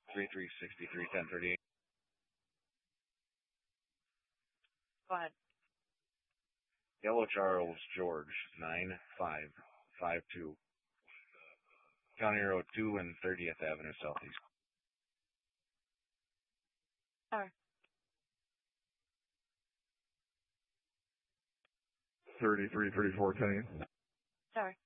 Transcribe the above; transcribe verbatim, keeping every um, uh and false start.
three three six three ten thirty-eight. Go ahead. Yellow Charles George nine five five two. County Road two and thirtieth Avenue Southeast. Sorry. thirty-three thirty-four ten. Sorry.